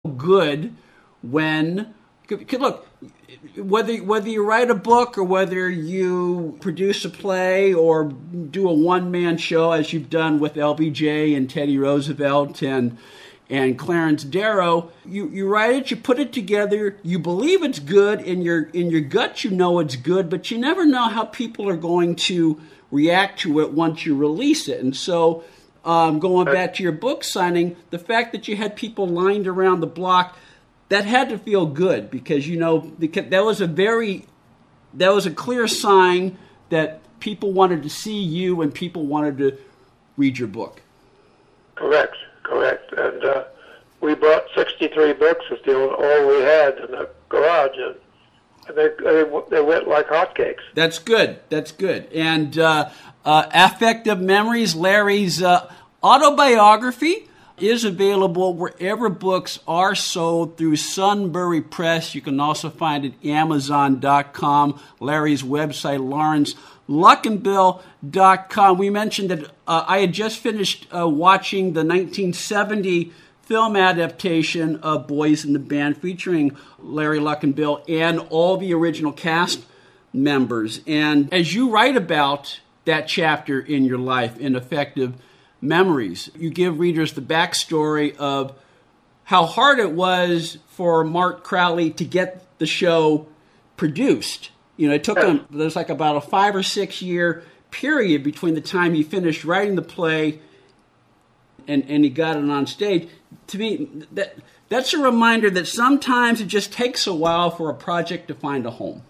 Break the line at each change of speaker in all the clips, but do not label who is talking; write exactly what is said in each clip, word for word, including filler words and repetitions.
good when, look, whether whether you write a book or whether you produce a play or do a one-man show, as you've done with L B J and Teddy Roosevelt and and Clarence Darrow, you, you write it, you put it together, you believe it's good, in your in your gut you know it's good, but you never know how people are going to react to it once you release it. And so um, going back to your book signing, the fact that you had people lined around the block, that had to feel good, because, you know, because that was a very, that was a clear sign that people wanted to see you and people wanted to read your book.
Correct, correct. And uh, we bought sixty-three books. It's the all, all we had in the garage, and, and they, they they went like hotcakes.
That's good. That's good. And uh, uh, Affective Memories, Larry's uh, autobiography, is available wherever books are sold through Sunbury Press. You can also find it at amazon dot com, Larry's website, lawrence luckinbill dot com. We mentioned that uh, I had just finished uh, watching the nineteen seventy film adaptation of Boys in the Band featuring Larry Luckinbill and all the original cast members. And as you write about that chapter in your life, in Affective Memories, you give readers the backstory of how hard it was for Mark Crowley to get the show produced. You know, it took him, there's like about a five or six year period between the time he finished writing the play and, and he got it on stage. To me, that that's a reminder that sometimes it just takes a while for a project to find a home.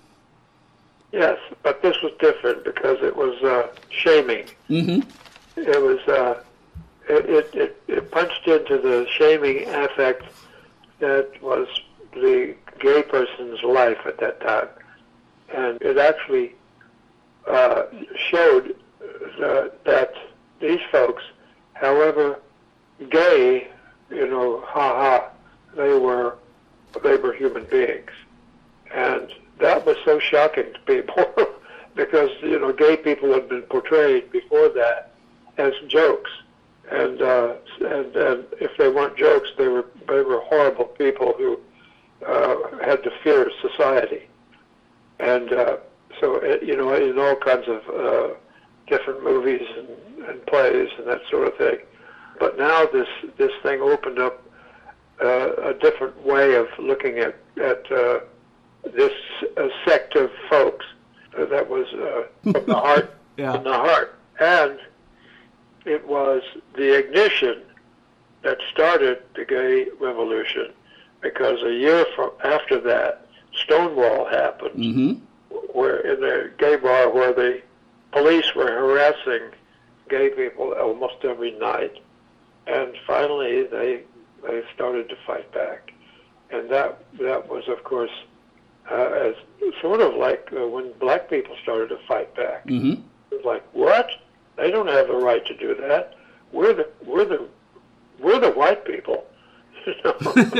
Yes, but this was different because it was uh, shaming.
Mm-hmm.
It was, uh, it, it, it punched into the shaming affect that was the gay person's life at that time. And it actually uh, showed uh, that these folks, however gay, you know, ha ha, they were, they were human beings. And that was so shocking to people because, you know, gay people had been portrayed before that as jokes, and uh, and and if they weren't jokes, they were they were horrible people who uh, had to fear society, and uh, so it, you know, in all kinds of uh, different movies and, and plays and that sort of thing. But now this this thing opened up uh, a different way of looking at at uh, this uh, sect of folks uh, that was uh, from the heart,
yeah.
from the heart, and it was the ignition that started the gay revolution, because a year from after that, Stonewall happened,
mm-hmm.
where in a gay bar where the police were harassing gay people almost every night, and finally they they started to fight back, and that that was, of course, uh, as sort of like uh, when black people started to fight back.
Mm-hmm.
It was like, what? They don't have the right to do that. We're the we're the we're the white people, you know.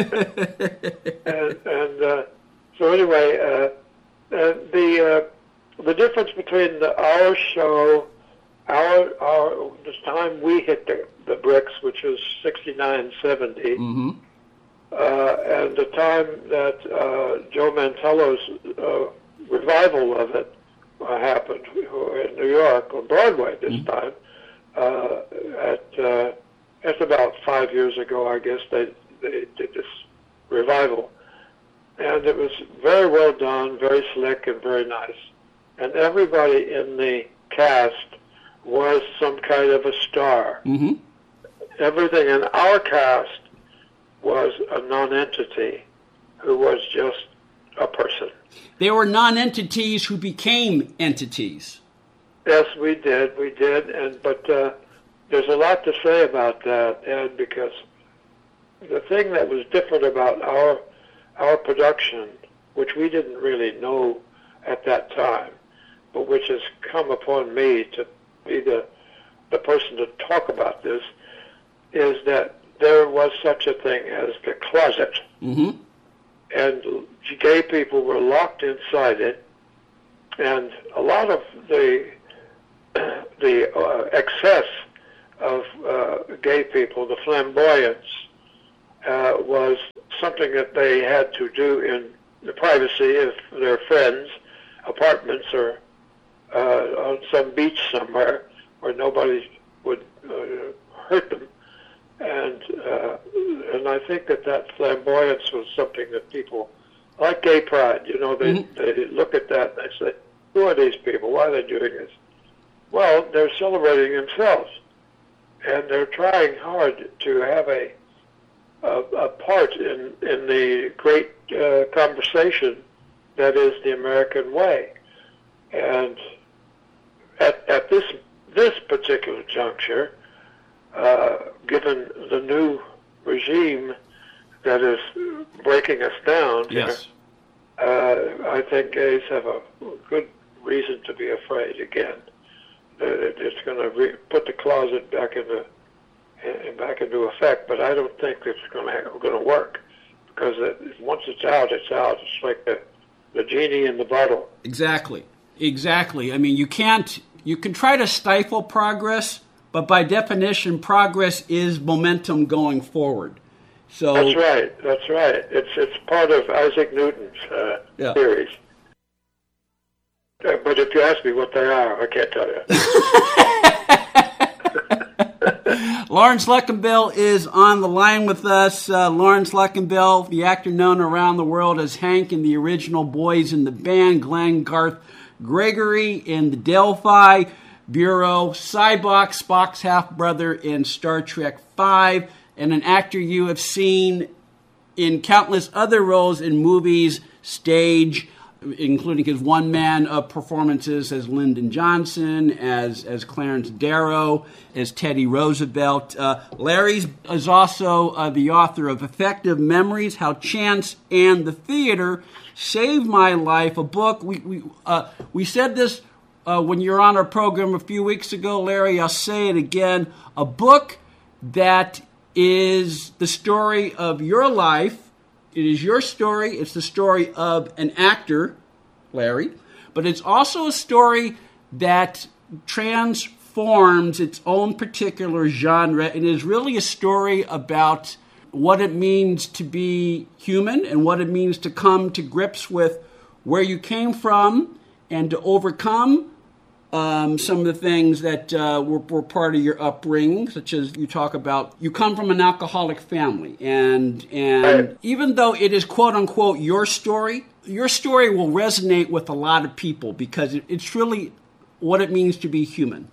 and and uh, so anyway, uh, uh, the uh, the difference between the, our show, our our the time we hit the, the bricks, which was sixty-nine, seventy,
mm-hmm.
uh, and the time that uh, Joe Mantello's uh, revival of it Uh, happened in New York on Broadway this mm-hmm. time. Uh, at uh, that's about five years ago, I guess they they did this revival, and it was very well done, very slick, and very nice. And everybody in the cast was some kind of a star.
Mm-hmm.
Everything in our cast was a non-entity who was just a person.
They were non-entities who became entities.
Yes, we did, we did, and but uh, there's a lot to say about that, and because the thing that was different about our our production, which we didn't really know at that time, but which has come upon me to be the the person to talk about this, is that there was such a thing as the closet.
Mm-hmm.
And gay people were locked inside it, and a lot of the the uh, excess of uh, gay people, the flamboyance uh, was something that they had to do in the privacy of their friends' apartments or uh, on some beach somewhere where nobody would uh, hurt them. And uh, and I think that that flamboyance was something that people, like gay pride, you know, they, mm-hmm. they look at that and they say, who are these people? Why are they doing this? Well, they're celebrating themselves. And they're trying hard to have a a, a part in, in the great uh, conversation that is the American way. And at, at this this particular juncture, uh, given the new regime that is breaking us down,
yes,
here, uh, I think gays have a good reason to be afraid again. Uh, it's going to re- put the closet back into uh, back into effect, but I don't think it's going to going to work because it, once it's out, it's out. It's like the the genie in the bottle.
Exactly, exactly. I mean, you can't. You can try to stifle progress, but by definition, progress is momentum going forward. So
that's right. That's right. It's it's part of Isaac Newton's uh,
yeah.
theories. Uh, but if you ask me what they are, I can't tell you.
Lawrence Luckinbill is on the line with us. Uh, Lawrence Luckinbill, the actor known around the world as Hank in the original Boys in the Band, Glenn Garth Gregory in the Delphi Bureau, Cybox, Spock's half-brother in Star Trek five, and an actor you have seen in countless other roles in movies, stage, including his one-man uh, performances as Lyndon Johnson, as as Clarence Darrow, as Teddy Roosevelt. Uh, Larry is also uh, the author of Effective Memories, How Chance and the Theater Saved My Life, a book. We we uh, we said this uh, when you were on our program a few weeks ago, Larry. I'll say it again. A book that is the story of your life. It is your story. It's the story of an actor, Larry, but it's also a story that transforms its own particular genre and is really a story about what it means to be human and what it means to come to grips with where you came from and to overcome Um, some of the things that uh, were, were part of your upbringing, such as you talk about, you come from an alcoholic family, and and
Right.
even though it is quote unquote your story, your story will resonate with a lot of people because it, it's really what it means to be human.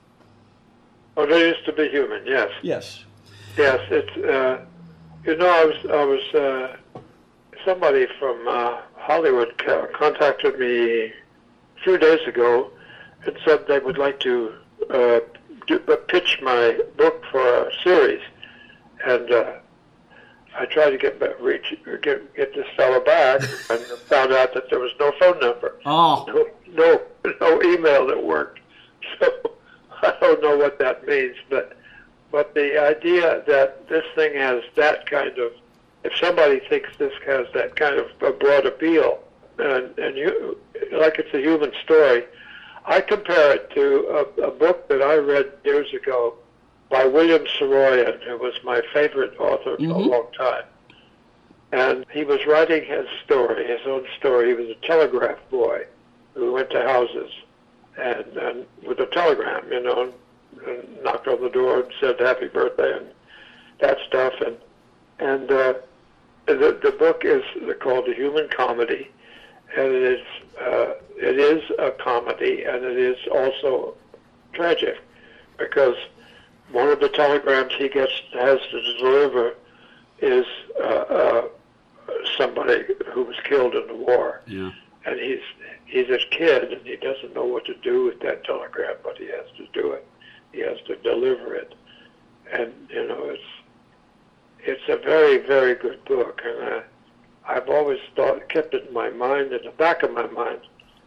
Oh, it is to be human. Yes.
Yes.
Yes. It's uh, you know I was I was uh, somebody from uh, Hollywood co- contacted me a few days ago. It said they would like to uh, do, uh, pitch my book for a series, and uh, I tried to get reach get get this fellow back, and found out that there was no phone number,
Oh.
no no, no email that worked. So I don't know what that means, but but the idea that this thing has that kind of, if somebody thinks this has that kind of a broad appeal, and and you like it's a human story. I compare it to a, a book that I read years ago by William Saroyan, who was my favorite author for
Mm-hmm.
a long time. And he was writing his story, his own story. He was a telegraph boy who went to houses and, and with a telegram, you know, and, and knocked on the door and said happy birthday and that stuff. And and uh, the, the book is called A Human Comedy, and it is uh, it is a comedy, and it is also tragic because one of the telegrams he gets has to deliver is uh, uh, somebody who was killed in the war,
Yeah.
and he's he's a kid and he doesn't know what to do with that telegram, but he has to do it. He has to deliver it, and you know it's it's a very very good book, and. Uh, I've always thought, kept it in my mind, in the back of my mind.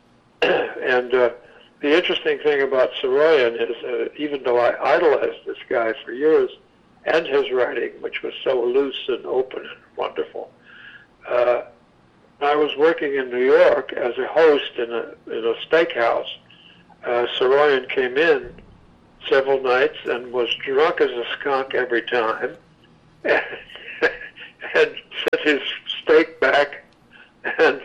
and uh, the interesting thing about Saroyan is, uh, even though I idolized this guy for years, and his writing, which was so loose and open and wonderful, uh, I was working in New York as a host in a in a steakhouse. Uh, Saroyan came in several nights and was drunk as a skunk every time. gets his steak back, and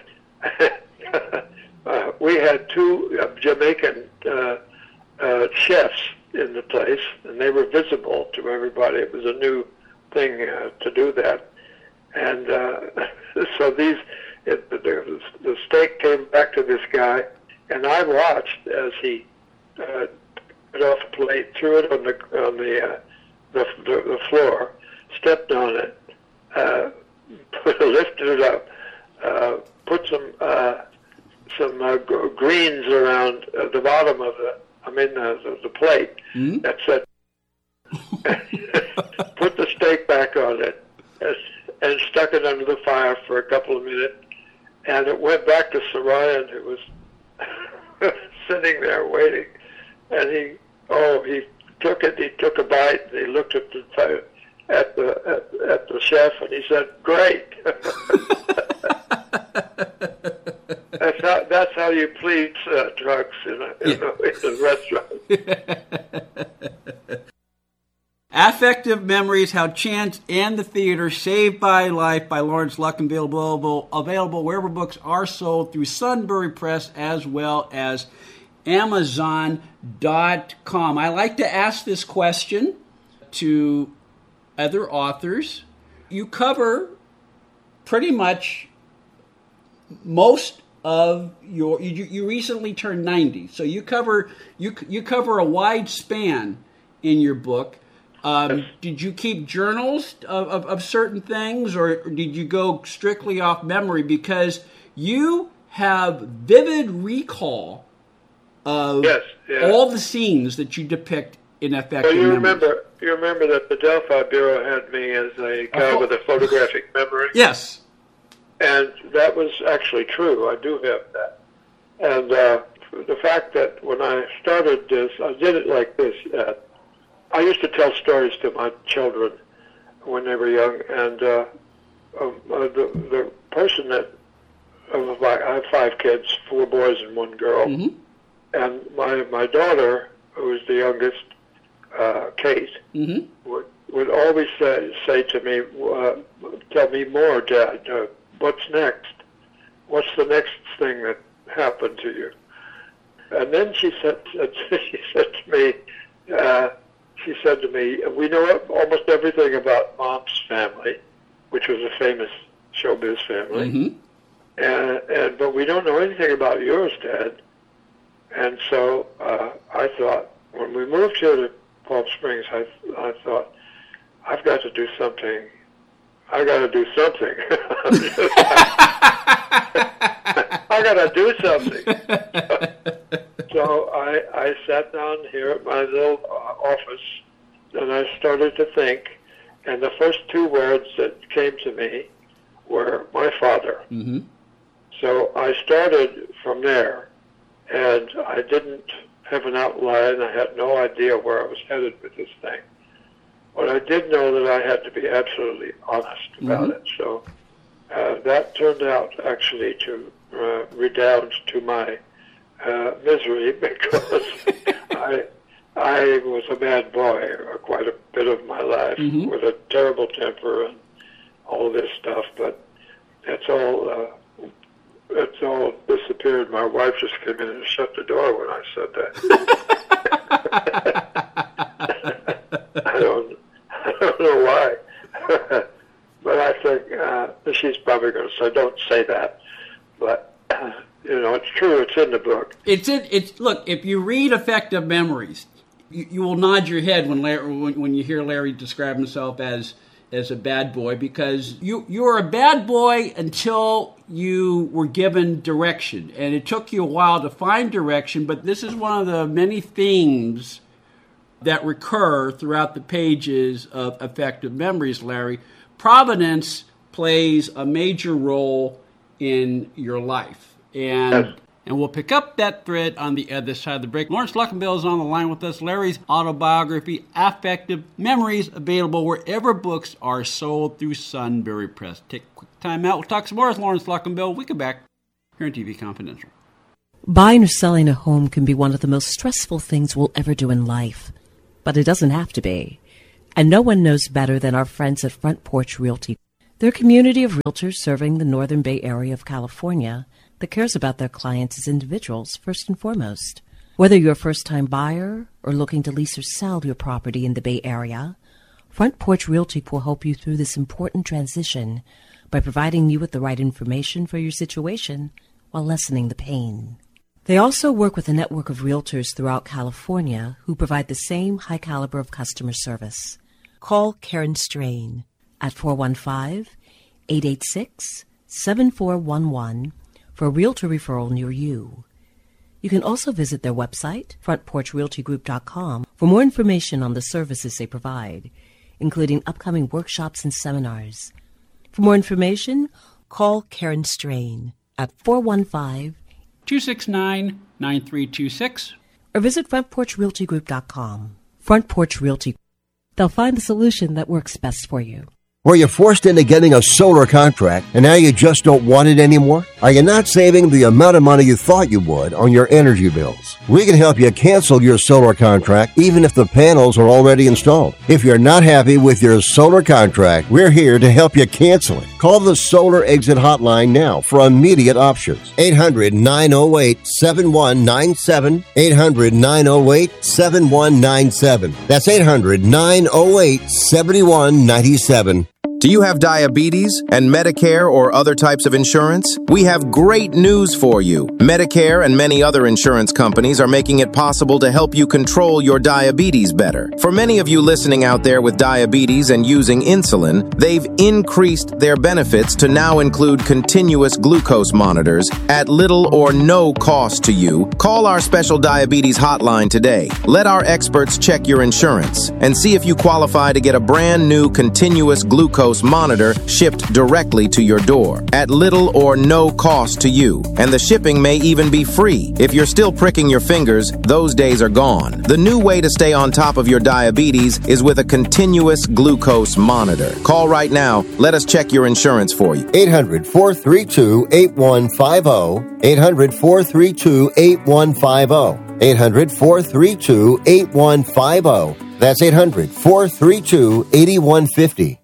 uh, we had two uh, Jamaican uh, uh, chefs in the place, and they were visible to everybody. It was a new thing uh, to do that. And uh, so these, it, the, the steak came back to this guy, and I watched as he uh, took it off the plate, threw it on the on the, uh, the, the the floor, stepped on it, uh, lifted it up, uh, put some uh, some uh, g- greens around uh, the bottom of the, I mean the, the, the plate. Mm-hmm. That said, put the steak back on it, and stuck it under the fire for a couple of minutes, and it went back to Sarayan, who was sitting there waiting, and he, oh, he took it, he took a bite, and he looked at the at the at, at the chef, and he said, "Great." That's how that's how you please uh, drugs in a, in, a, in a restaurant.
Affective Memories, How Chance and the Theater Saved My Life by Lawrence Luckinbill, available, available wherever books are sold through Sunbury Press as well as Amazon dot com. I like to ask this question to other authors. You cover pretty much most of your, you, you recently turned ninety, so you cover you you cover a wide span in your book. Um, did you keep journals of, of, of certain things, or did you go strictly off memory? Because you have vivid recall of
yes, yeah.
all the scenes that you depict in Affective
Well, you
Memories.
remember, you remember that the Delphi Bureau had me as a guy
Oh.
with a photographic memory?
Yes.
And that was actually true. I do have that. And uh, the fact that when I started this, I did it like this. Uh, I used to tell stories to my children when they were young, and uh, uh, the, the person that, of my, I have five kids, four boys and one girl,
Mm-hmm.
and my, my daughter, who is the youngest, uh, Kate,
Mm-hmm.
would, would always say, say to me, uh, tell me more, Dad, uh, what's next? What's the next thing that happened to you? And then she said, she said to me, uh, she said to me, we know almost everything about Mom's family, which was a famous showbiz family,
Mm-hmm.
and, and but we don't know anything about yours, Dad. And so uh, I thought, when we moved here to Palm Springs, I, I thought, I've got to do something. I got to do something. I got to do something. So I, I sat down here at my little uh, office, and I started to think, and the first two words that came to me were my father.
Mm-hmm.
So I started from there, and I didn't have an outline. I had no idea where I was headed with this thing. But I did know that I had to be absolutely honest about
Mm-hmm.
it. So uh, that turned out actually to uh, redound to my uh, misery, because I I was a bad boy uh, quite a bit of my life,
Mm-hmm.
with a terrible temper and all this stuff. But that's all. Uh, It's all disappeared. My wife just came in and shut the door when I said that. I don't, I don't know why, but I think uh, she's probably going to say, "Don't say that." But uh, you know, it's true. It's in the book.
It's it. It's look. If you read Affective Memories, you, you will nod your head when Larry, when, when you hear Larry describe himself as as a bad boy, because you you were a bad boy until you were given direction, and it took you a while to find direction. But this is one of the many themes that recur throughout the pages of Affective Memories, Larry. Providence plays a major role in your life, and.
Yes.
And we'll pick up that thread on the other side of the break. Lawrence Luckinbill is on the line with us. Larry's autobiography, Affective Memories, available wherever books are sold through Sunbury Press. Take a quick time out. We'll talk some more with Lawrence Luckinbill. We come back here on T V Confidential.
Buying or selling a home can be one of the most stressful things we'll ever do in life. But it doesn't have to be. And no one knows better than our friends at Front Porch Realty. They're a community of realtors serving the Northern Bay Area of California that cares about their clients as individuals first and foremost. Whether you're a first-time buyer or looking to lease or sell your property in the Bay Area, Front Porch Realty will help you through this important transition by providing you with the right information for your situation while lessening the pain. They also work with a network of realtors throughout California who provide the same high caliber of customer service. Call Karen Strain at four one five, eight eight six, seven four one one for a realtor referral near you. You can also visit their website, front porch realty group dot com, for more information on the services they provide, including upcoming workshops and seminars. For more information, call Karen Strain at four one five,
two six nine, nine three two six
or visit front porch realty group dot com. Front Porch Realty. They'll find the solution that works best for you.
Were you forced into getting a solar contract and now you just don't want it anymore? Are you not saving the amount of money you thought you would on your energy bills? We can help you cancel your solar contract even if the panels are already installed. If you're not happy with your solar contract, we're here to help you cancel it. Call the Solar Exit Hotline now for immediate options. eight hundred, nine oh eight, seven one nine seven. eight hundred, nine oh eight, seven one nine seven. That's eight hundred, nine oh eight, seven one nine seven.
Do you have diabetes and Medicare or other types of insurance? We have great news for you. Medicare and many other insurance companies are making it possible to help you control your diabetes better. For many of you listening out there with diabetes and using insulin, they've increased their benefits to now include continuous glucose monitors at little or no cost to you. Call our special diabetes hotline today. Let our experts check your insurance and see if you qualify to get a brand new continuous glucose monitor shipped directly to your door at little or no cost to you. And the shipping may even be free. If you're still pricking your fingers, those days are gone. The new way to stay on top of your diabetes is with a continuous glucose monitor. Call right now. Let us check your insurance for you.
eight hundred, four three two, eight one five zero. eight hundred, four three two, eight one five zero. eight hundred, four three two, eight one five zero. That's eight hundred, four three two, eight one five zero.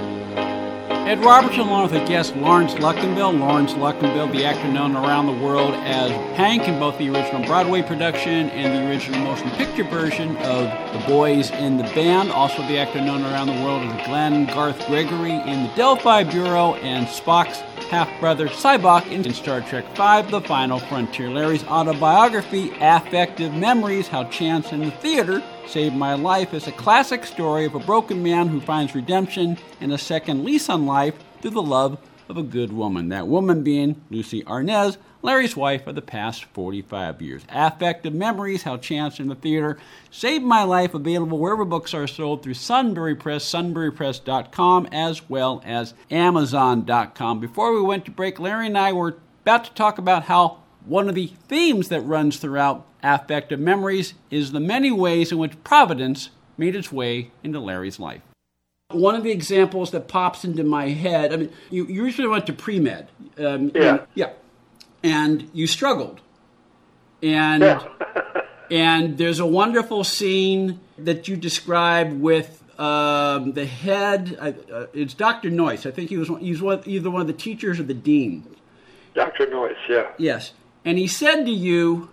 Ed Robertson, along with the guest Lawrence Luckinbill. Lawrence Luckinbill, the actor known around the world as Hank in both the original Broadway production and the original motion picture version of The Boys in the Band. Also the actor known around the world as Glenn Garth Gregory in the Delphi Bureau and Spock's half-brother Sybok in Star Trek five, The Final Frontier. Larry's autobiography, Affective Memories, How Chance in the Theater Saved My Life, is a classic story of a broken man who finds redemption and a second lease on life through the love of a good woman. That woman being Lucy Arnaz, Larry's wife of the past forty-five years. Affective Memories, How Chance in the Theater Saved My Life, available wherever books are sold through Sunbury Press, sunbury press dot com, as well as amazon dot com. Before we went to break, Larry and I were about to talk about how one of the themes that runs throughout Affective Memories is the many ways in which Providence made its way into Larry's life. One of the examples that pops into my head, I mean, you, you usually went to pre-med. Um,
Yeah.
And, yeah. And you struggled. And
Yeah.
and there's a wonderful scene that you describe with um, the head. Uh, uh, it's Doctor Noyce. I think he was one, he was one, either one of the teachers or the dean.
Doctor Noyce, yeah.
Yes. And he said to you,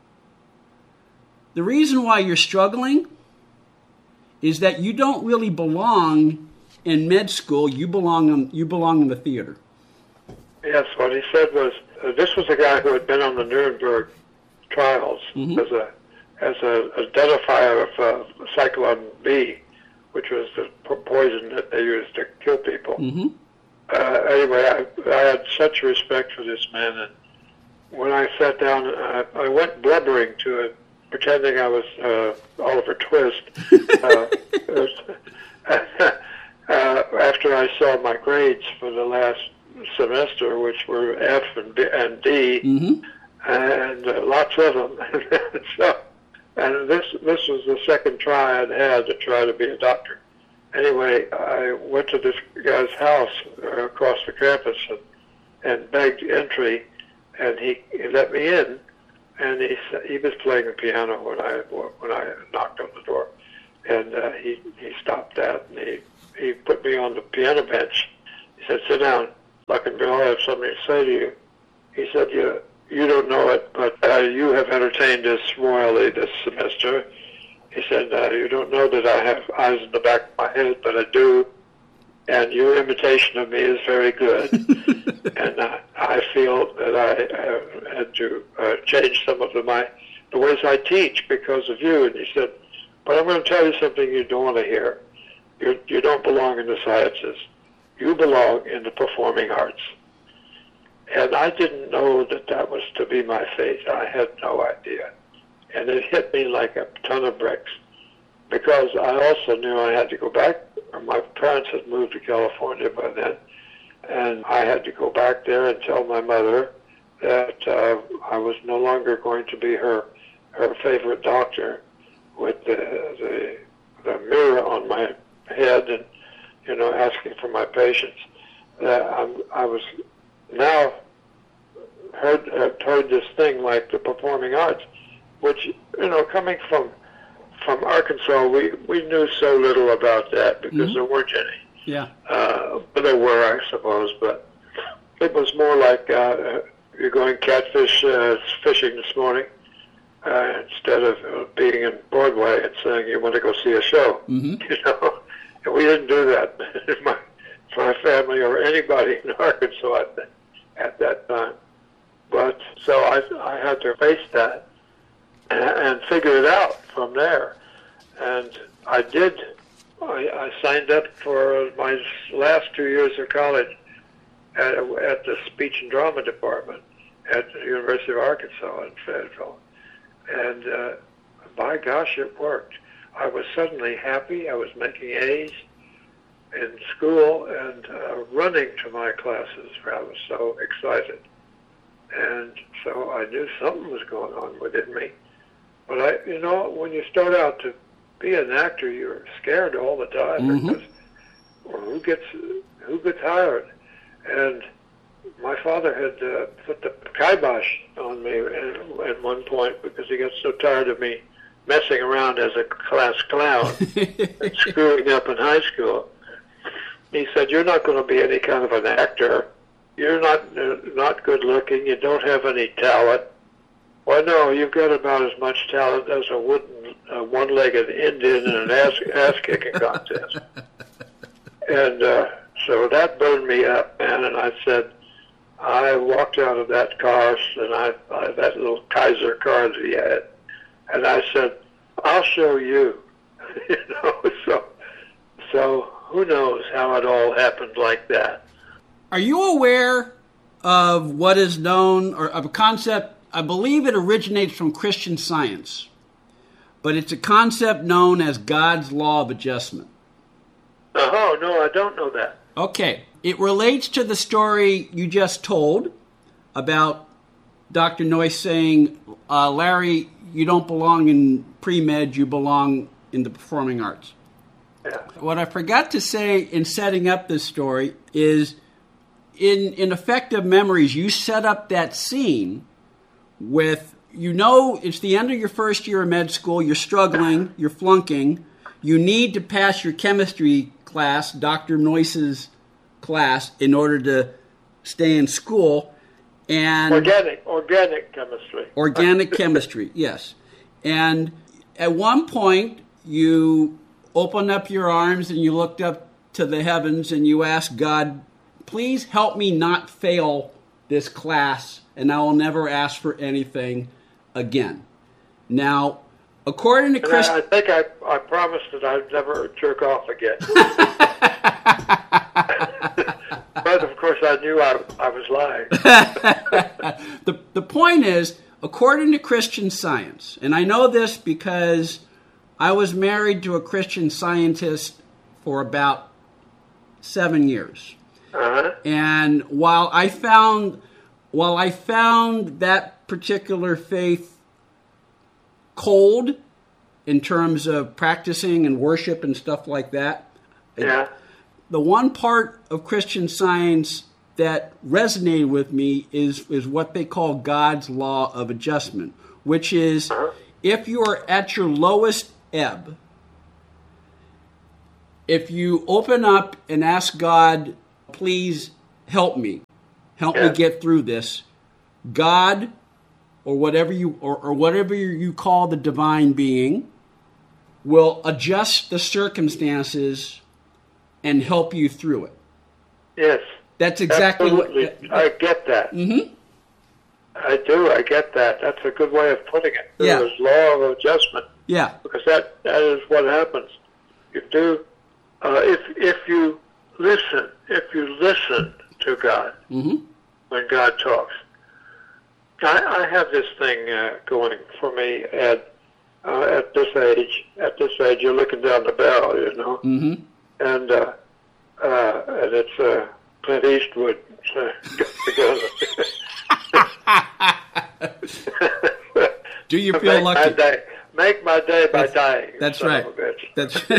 the reason why you're struggling is that you don't really belong in med school. You belong in, you belong in the theater.
Yes, what he said was, uh, this was a guy who had been on the Nuremberg trials
Mm-hmm.
as a as a identifier of uh, Cyclone B, which was the po- poison that they used to kill people.
Mm-hmm.
Uh, anyway, I, I had such respect for this man, and when I sat down, I, I went blubbering to it, pretending I was uh, Oliver Twist. uh, uh, after I saw my grades for the last semester, which were F and, B, and D,
Mm-hmm.
and uh, lots of them. so, and this this was the second try I'd had to try to be a doctor. Anyway, I went to this guy's house uh, across the campus and, and begged entry, and he, he let me in. And he he was playing the piano when I when I knocked on the door, and uh, he he stopped that and he he put me on the piano bench He said, sit down. Luckenbill, I have something to say to you. He said, you, you don't know it, but uh, you have entertained us royally this semester. He said, uh, you don't know that I have eyes in the back of my head, but I do. And your imitation of me is very good. and uh, I feel that I have had to uh, change some of the, my, the ways I teach because of you. And he said, but I'm going to tell you something you don't want to hear. You, you don't belong in the sciences. You belong in the performing arts. And I didn't know that that was to be my fate. I had no idea. And it hit me like a ton of bricks because I also knew I had to go back. My parents had moved to California by then, and I had to go back there and tell my mother that uh, I was no longer going to be her her favorite doctor with the, the the mirror on my head and, you know, asking for my patients. That I'm, I was now heard uh, heard this thing like the performing arts, which, you know, coming from from Arkansas, we, we knew so little about that because mm-hmm. there weren't any.
Yeah.
Uh, but there were, I suppose. But it was more like uh, you're going catfish uh, fishing this morning uh, instead of uh, being in Broadway and saying you want to go see a show.
Mm-hmm.
You know, and we didn't do that in my my family or anybody in Arkansas at that, at that time. But so I I had to face that and, and figure it out from there. And I did. I, I signed up for my last two years of college at, at the speech and drama department at the University of Arkansas in Fayetteville. And uh, by gosh, it worked. I was suddenly happy. I was making A's in school and uh, running to my classes. I was so excited. And so I knew something was going on within me. But I, you know, when you start out to be an actor, you're scared all the time
mm-hmm.
because well, who gets who gets hired? And my father had uh, put the kibosh on me at, at one point because he got so tired of me messing around as a class clown and screwing up in high school. He said, "You're not going to be any kind of an actor. You're not uh, not good looking. You don't have any talent." Well, no, you've got about as much talent as a wooden, uh, one-legged Indian in an ass, ass-kicking contest. And uh, so that burned me up, man. And I said, I walked out of that car, and I, I that little Kaiser car that he had, and I said, I'll show you. you know, so so who knows how it all happened like that.
Are you aware of what is known, or of a concept? I believe it originates from Christian Science, but it's a concept known as God's law of adjustment.
Oh, no, I don't know that.
Okay. It relates to the story you just told about Doctor Noyce saying, uh, Larry, you don't belong in pre-med, you belong in the performing arts.
Yeah.
What I forgot to say in setting up this story is in, in Effective Memories, you set up that scene with, you know, it's the end of your first year of med school, you're struggling, you're flunking, you need to pass your chemistry class, Doctor Noyce's class, in order to stay in school. And
Organic, organic chemistry.
Organic chemistry, yes. And at one point, you opened up your arms and you looked up to the heavens and you asked God, please help me not fail this class, and I will never ask for anything again. Now, according to Chris...
I, I think I, I promised that I'd never jerk off again. But, of course, I knew I, I was lying.
the, the point is, according to Christian Science, and I know this because I was married to a Christian Scientist for about seven years.
Uh-huh.
And while I found, while I found that particular faith cold in terms of practicing and worship and stuff like that,
yeah.
the one part of Christian Science that resonated with me is, is what they call God's law of adjustment, which is uh-huh. if you're at your lowest ebb, if you open up and ask God, please help me. Help
Yeah.
me get through this. God, or whatever you or, or whatever you call the divine being, will adjust the circumstances and help you through it.
Yes.
That's exactly
Absolutely.
what...
I get that.
Mm-hmm.
I do. I get that. That's a good way of putting it.
Yeah.
There's law of adjustment.
Yeah.
Because that, that is what happens. You do, uh, if if you listen, if you listen to God
Mm-hmm.
when God talks. I, I have this thing uh, going for me at uh, at this age. At this age, you're looking down the barrel, you know,
Mm-hmm.
and uh, uh, and it's uh, Clint Eastwood. Uh,
Do you feel
make
lucky?
My day, make my day by
That's-
dying.
That's
son
right.
of a bitch.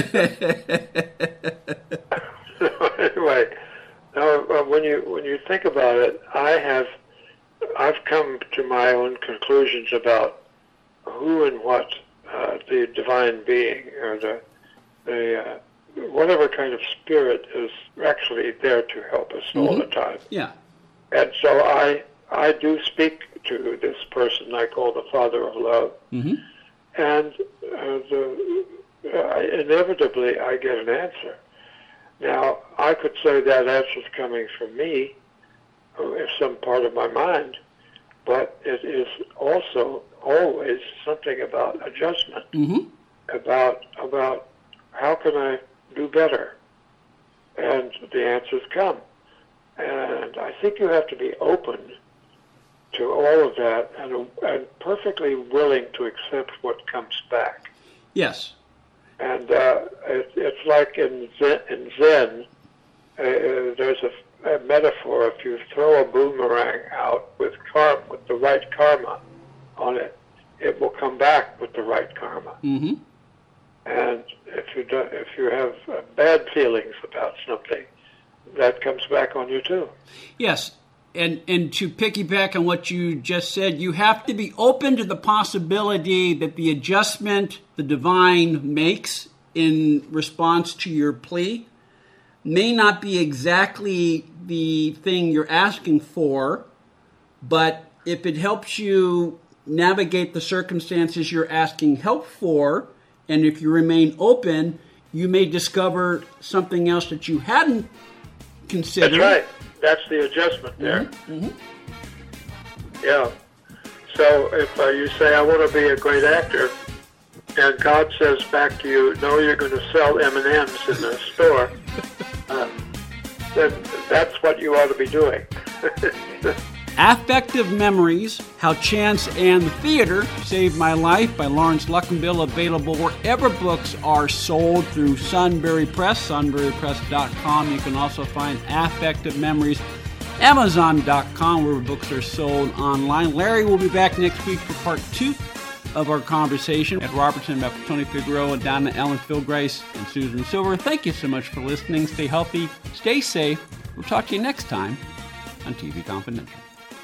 That's
Anyway, now, uh, when you when you think about it, I have I've come to my own conclusions about who and what uh, the divine being or the the uh, whatever kind of spirit is actually there to help us all the time.
yeah.
And so I I do speak to this person I call the Father of Love,
Mm-hmm.
and uh, the, uh, inevitably I get an answer. Now, I could say that answer's coming from me, or some part of my mind, but it is also always something about adjustment,
Mm-hmm.
about about how can I do better, and the answers come. And I think you have to be open to all of that and, and perfectly willing to accept what comes back.
Yes.
And uh, it, it's like in Zen, in Zen uh, there's a, a metaphor. If you throw a boomerang out with karma, with the right karma on it, it will come back with the right karma.
Mm-hmm.
And if you do, if you have uh, bad feelings about something, that comes back on you too.
Yes. And and to piggyback on what you just said, you have to be open to the possibility that the adjustment the divine makes in response to your plea may not be exactly the thing you're asking for, but if it helps you navigate the circumstances you're asking help for, and if you remain open, you may discover something else that you hadn't considered.
That's right. That's the adjustment there.
Mm-hmm.
Yeah. So if uh, you say, I want to be a great actor, and God says back to you, no, you're going to sell M and M's in the store, uh, then that's what you ought to be doing.
Affective Memories, How Chance and the Theater Saved My Life by Lawrence Luckenbill, available wherever books are sold through Sunbury Press, sunbury press dot com. You can also find Affective Memories, amazon dot com, where books are sold online. Larry will be back next week for part two of our conversation. At Robertson, about Tony Figueroa, Donna Ellen Philgrace, and Susan Silver. Thank you so much for listening. Stay healthy, stay safe. We'll talk to you next time on T V Confidential.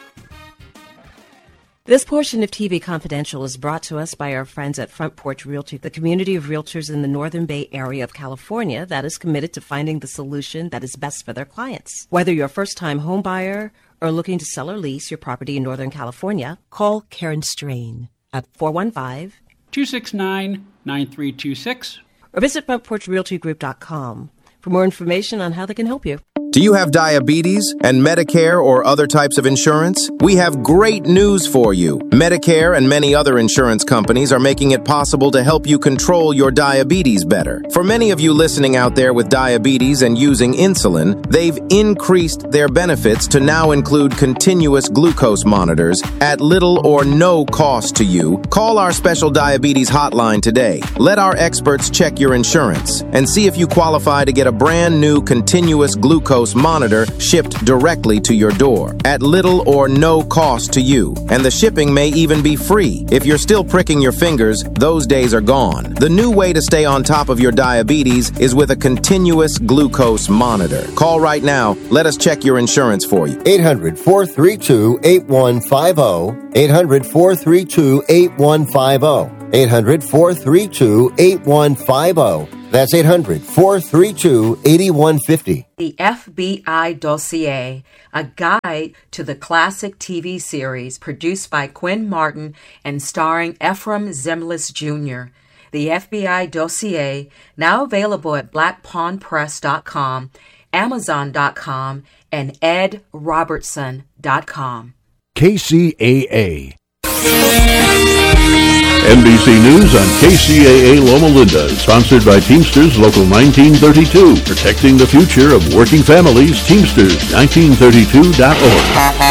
This portion of T V Confidential is brought to us by our friends at Front Porch Realty, the community of realtors in the Northern Bay Area of California that is committed to finding the solution that is best for their clients. Whether you're a first-time home buyer or looking to sell or lease your property in Northern California, call Karen Strain at four one five,
two six nine, nine three two six
or visit front porch realty group dot com for more information on how they can help you.
Do you have diabetes and Medicare or other types of insurance? We have great news for you. Medicare and many other insurance companies are making it possible to help you control your diabetes better. For many of you listening out there with diabetes and using insulin, they've increased their benefits to now include continuous glucose monitors at little or no cost to you. Call our special diabetes hotline today. Let our experts check your insurance and see if you qualify to get a brand new continuous glucose monitor shipped directly to your door at little or no cost to you. And the shipping may even be free. If you're still pricking your fingers, those days are gone. The new way to stay on top of your diabetes is with a continuous glucose monitor. Call right now. Let us check your insurance for you.
eight hundred, four three two, eight one five zero. eight hundred, four three two, eight one five zero. eight hundred, four three two, eight one five zero. That's eight hundred, four three two, eight one five zero.
The F B I Dossier, a guide to the classic T V series produced by Quinn Martin and starring Ephraim Zimbalist Junior The F B I Dossier, now available at black pawn press dot com, amazon dot com, and ed robertson dot com.
K C A A. N B C News on K C A A Loma Linda, sponsored by Teamsters Local nineteen thirty-two, protecting the future of working families. Teamsters nineteen thirty-two dot org.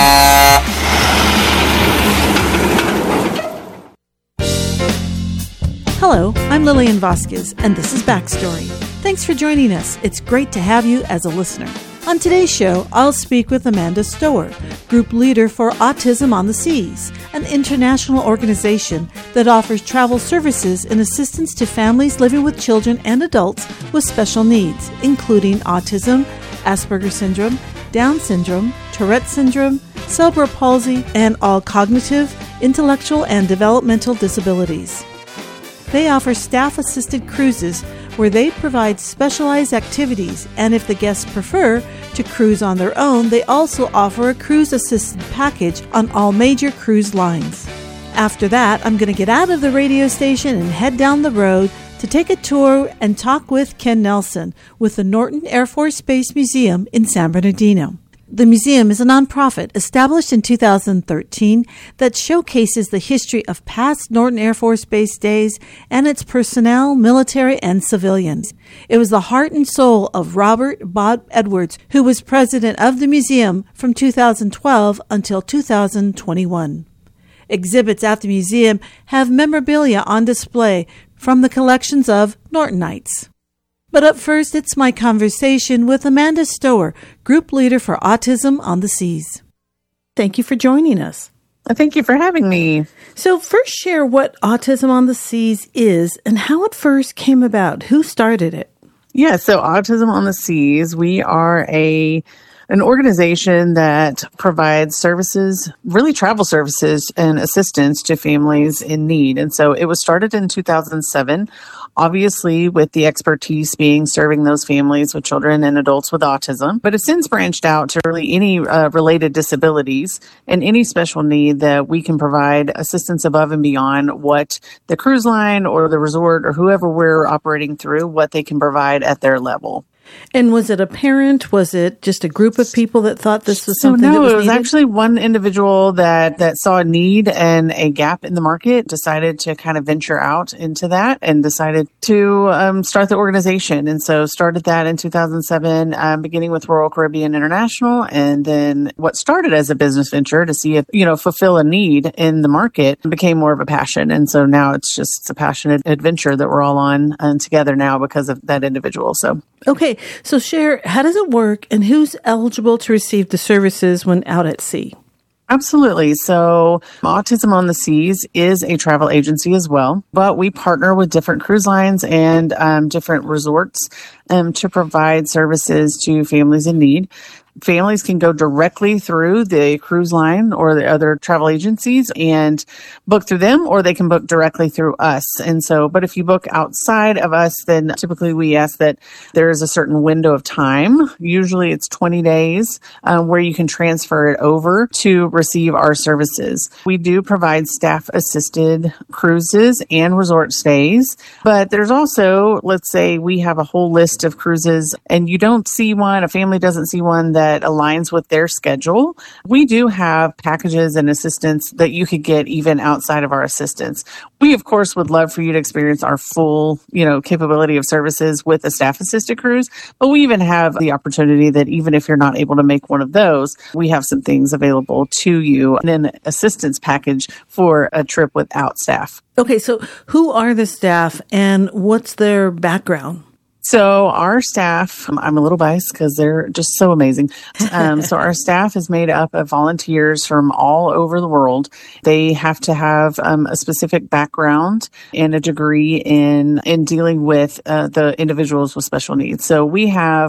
Hello, I'm Lillian Vasquez, and this is Backstory. Thanks for joining us. It's great to have you as a listener. On today's show, I'll speak with Amanda Stower, Group Leader for Autism on the Seas, an international organization that offers travel services and assistance to families living with children and adults with special needs, including autism, Asperger's syndrome, Down syndrome, Tourette syndrome, cerebral palsy, and all cognitive, intellectual, and developmental disabilities. They offer staff-assisted cruises where they provide specialized activities, and if the guests prefer to cruise on their own, they also offer a cruise-assisted package on all major cruise lines. After that, I'm going to get out of the radio station and head down the road to take a tour and talk with Ken Nelson with the Norton Air Force Base Museum in San Bernardino. The museum is a nonprofit established in two thousand thirteen that showcases the history of past Norton Air Force Base days and its personnel, military, and civilians. It was the heart and soul of Robert Bob Edwards, who was president of the museum from two thousand twelve until two thousand twenty-one. Exhibits at the museum have memorabilia on display from the collections of Nortonites. But up first, it's my conversation with Amanda Stower, Group Leader for Autism on the Seas. Thank you for joining us.
Thank you for having me.
So first, share what Autism on the Seas is and how it first came about. Who started it?
Yeah, so Autism on the Seas, we are a an organization that provides services, really travel services and assistance to families in need. And so it was started in two thousand seven, obviously with the expertise being serving those families with children and adults with autism. But it's since branched out to really any uh, related disabilities and any special need that we can provide assistance above and beyond what the cruise line or the resort or whoever we're operating through, what they can provide at their level.
And was it a parent? Was it just a group of people that thought this was
so
something
no,
that was
it was
needed?
actually one individual that, that saw a need and a gap in the market, decided to kind of venture out into that and decided to um, start the organization. And so started that in two thousand seven, um, beginning with Royal Caribbean International. And then what started as a business venture to see if, you know, fulfill a need in the market became more of a passion. And so now it's just it's a passionate adventure that we're all on and together now because of that individual. So,
okay. So share, how does it work and who's eligible to receive the services when out at sea?
Absolutely. So Autism on the Seas is a travel agency as well, but we partner with different cruise lines and um, different resorts um, to provide services to families in need. Families can go directly through the cruise line or the other travel agencies and book through them, or they can book directly through us. And so, but if you book outside of us, then typically we ask that there is a certain window of time. Usually it's twenty days um, where you can transfer it over to receive our services. We do provide staff assisted cruises and resort stays, but there's also, let's say we have a whole list of cruises and you don't see one, a family doesn't see one that that aligns with their schedule. We do have packages and assistance that you could get even outside of our assistance. We, of course, would love for you to experience our full, you know, capability of services with a staff-assisted cruise, but we even have the opportunity that even if you're not able to make one of those, we have some things available to you in an assistance package for a trip without staff.
Okay, so who are the staff and what's their background?
So our staff, I'm a little biased because they're just so amazing. Um, so our staff is made up of volunteers from all over the world. They have to have um, a specific background and a degree in in dealing with uh, the individuals with special needs. So we have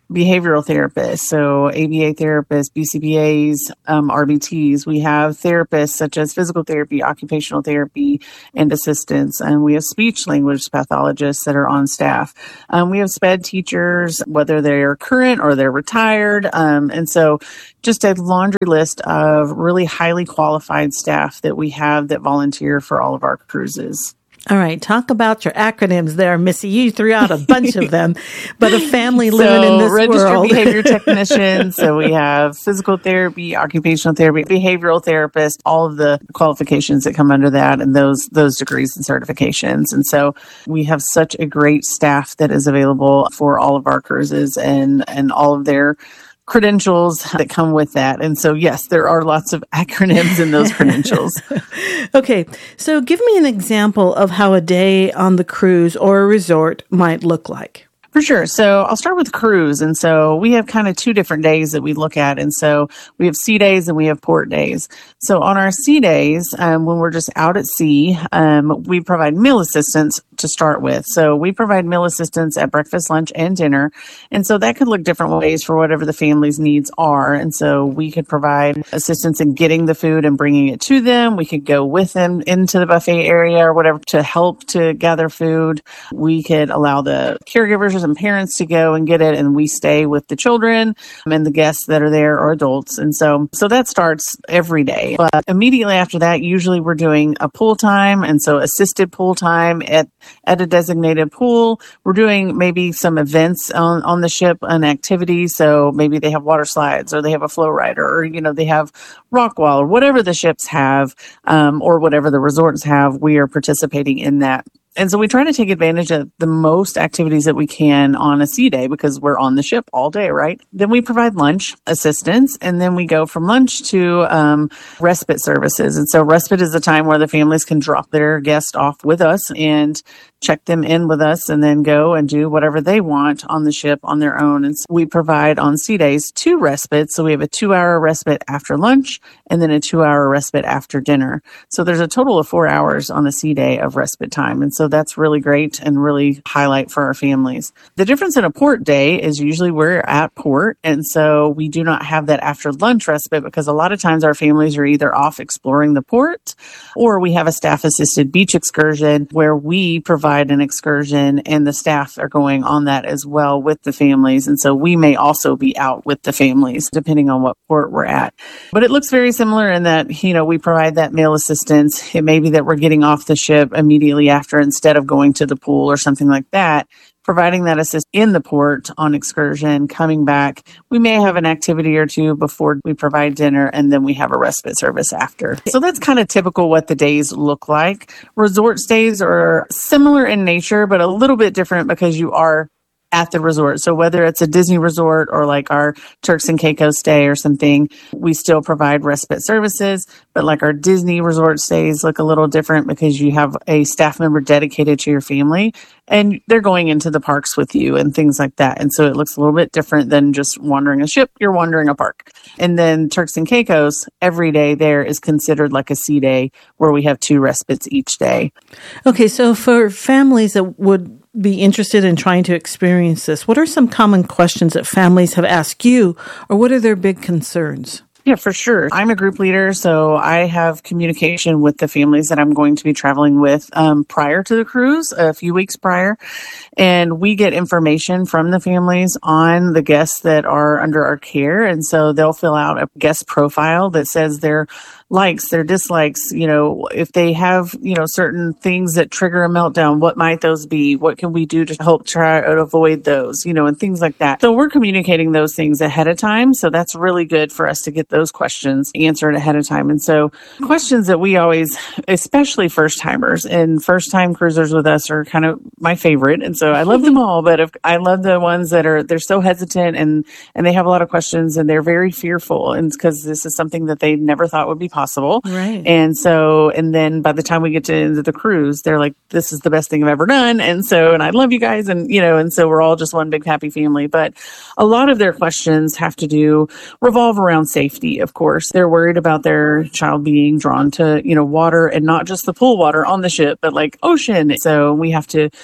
behavioral therapists, so A B A therapists, B C B As, um, R B Ts. We have therapists such as physical therapy, occupational therapy, and assistants. And we have speech language pathologists that are on staff. Um, we have SPED teachers, whether they're current or they're retired. Um, and so just a laundry list of really highly qualified staff that we have that volunteer for all of our cruises.
All right, talk about your acronyms there, Missy. You threw out a bunch of them, but a family living
so,
in this
registered
world.
behavior technician. So we have physical therapy, occupational therapy, behavioral therapist, all of the qualifications that come under that, and those those degrees and certifications. And so we have such a great staff that is available for all of our cruises and and all of their credentials that come with that. And so, yes, there are lots of acronyms in those credentials.
Okay. So give me an example of how a day on the cruise or a resort might look like.
For sure. So I'll start with cruise. And so we have kind of two different days that we look at. And so we have sea days and we have port days. So on our sea days, um, when we're just out at sea, um, we provide meal assistance to start with. So we provide meal assistance at breakfast, lunch, and dinner. And so that could look different ways for whatever the family's needs are. And so we could provide assistance in getting the food and bringing it to them. We could go with them into the buffet area or whatever to help to gather food. We could allow the caregivers and parents to go and get it, and we stay with the children and the guests that are there or adults. And so, so that starts every day. But immediately after that, usually we're doing a pool time, and so assisted pool time at at a designated pool. We're doing maybe some events on, on the ship, an activity. So maybe they have water slides, or they have a flow rider, or, you know, they have rock wall, or whatever the ships have, um, or whatever the resorts have. We are participating in that. And so we try to take advantage of the most activities that we can on a sea day because we're on the ship all day, right? Then we provide lunch assistance, and then we go from lunch to um, respite services. And so respite is a time where the families can drop their guest off with us and check them in with us, and then go and do whatever they want on the ship on their own. And so we provide on sea days two respites. So we have a two-hour respite after lunch and then a two-hour respite after dinner. So there's a total of four hours on a sea day of respite time. And so that's really great and really highlight for our families. The difference in a port day is usually we're at port, and so we do not have that after lunch respite because a lot of times our families are either off exploring the port, or we have a staff-assisted beach excursion where we provide an excursion and the staff are going on that as well with the families. And so we may also be out with the families depending on what port we're at. But it looks very similar in that, you know, we provide that meal assistance. It may be that we're getting off the ship immediately after instead of going to the pool or something like that. Providing that assist in the port on excursion, coming back. We may have an activity or two before we provide dinner, and then we have a respite service after. So that's kind of typical what the days look like. Resort stays are similar in nature, but a little bit different because you are at the resort. So whether it's a Disney resort or like our Turks and Caicos stay or something, we still provide respite services. But like our Disney resort stays look a little different because you have a staff member dedicated to your family and they're going into the parks with you and things like that. And so it looks a little bit different than just wandering a ship. You're wandering a park. And then Turks and Caicos, every day there is considered like a sea day where we have two respites each day.
Okay, so for families that would be interested in trying to experience this, what are some common questions that families have asked you, or what are their big concerns?
Yeah, for sure. I'm a group leader, so I have communication with the families that I'm going to be traveling with um, prior to the cruise, a few weeks prior. And we get information from the families on the guests that are under our care. And so they'll fill out a guest profile that says their likes, their dislikes, you know, if they have, you know, certain things that trigger a meltdown, what might those be? What can we do to help try to avoid those, you know, and things like that. So we're communicating those things ahead of time. So that's really good for us to get those questions answered ahead of time. And so questions that we always, especially first timers and first time cruisers with us are kind of my favorite. And so I love them all, but if, I love the ones that are, they're so hesitant and, and they have a lot of questions and they're very fearful. And because this is something that they never thought would be possible.
Right.
And so, and then by the time we get to the end of the cruise, they're like, this is the best thing I've ever done. And so, and I love you guys. And, you know, and so we're all just one big happy family. But a lot of their questions have to do, revolve around safety, of course. They're worried about their child being drawn to, you know, water and not just the pool water on the ship, but like ocean. So we have to